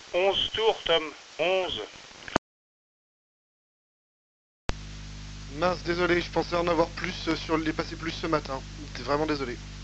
11 tours, Tom. 11. Mince, désolé, je pensais en avoir plus sur les passer plus ce matin. Vraiment désolé.